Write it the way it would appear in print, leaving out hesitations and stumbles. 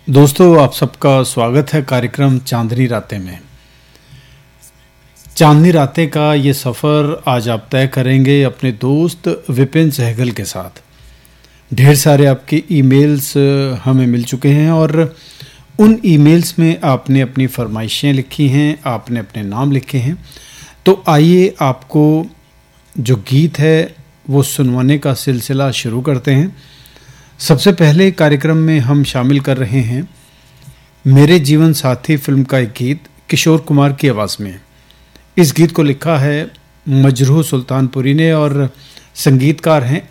दोस्तों, आप सबका स्वागत है कार्यक्रम चांदनी रातें में। चांदनी रातें का ये सफ़र आज आप तय करेंगे अपने दोस्त विपिन सहगल के साथ। ढेर सारे आपके ईमेल्स हमें मिल चुके हैं और उन ईमेल्स में आपने अपनी फरमाइशें लिखी हैं, आपने अपने नाम लिखे हैं। तो आइए आपको जो गीत है वो सुनवाने का सिलसिला शुरू करते हैं। सबसे पहले कार्यक्रम में हम शामिल कर रहे हैं मेरे जीवन साथी फिल्म का एक गीत किशोर कुमार की आवाज़ में। इस गीत को लिखा है मजरूह सुल्तानपुरी ने और संगीतकार हैं